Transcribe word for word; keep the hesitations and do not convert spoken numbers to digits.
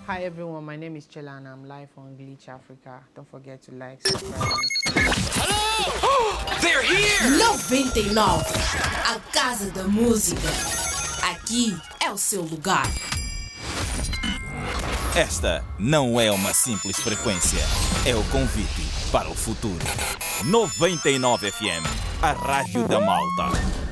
Hi everyone, my name is Chela and I'm live on Glitch Africa. Don't forget to like, subscribe. Hello! They're here! noventa e nove, a casa da música. Aqui é o seu lugar. Esta não é uma simples frequência, é o convite para o futuro. noventa e nove F M, a rádio da Malta.